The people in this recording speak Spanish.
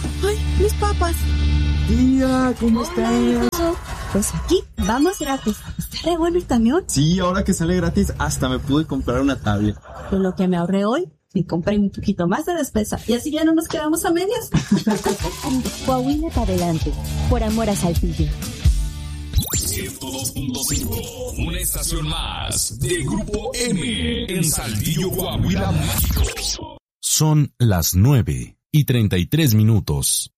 ¡Ay, mis papas! Tía, ¿cómo estás? Pues aquí, vamos gratis. ¿Está re bueno el camión? Sí, ahora que sale gratis, hasta me pude comprar una tablet. Con lo que me ahorré hoy, me compré un poquito más de despensa. Y así ya no nos quedamos a medias. Coahuila para adelante, por amor a Saltillo. 102.5, una estación más de Grupo M en Saltillo, Coahuila, México. Son las 9:33.